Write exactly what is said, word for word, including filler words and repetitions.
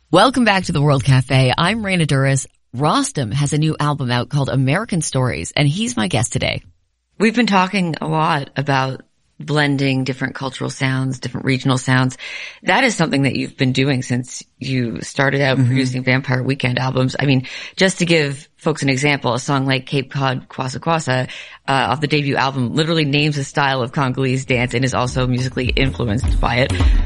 Welcome back to the World Cafe. I'm Raina Douris. Rostam has a new album out called American Stories, and he's my guest today. We've been talking a lot about blending different cultural sounds, different regional sounds. That is something that you've been doing since you started out mm-hmm. producing Vampire Weekend albums. I mean, just to give folks an example, a song like Cape Cod Kwassa Kwassa, uh, off the debut album literally names a style of Congolese dance and is also musically influenced by it.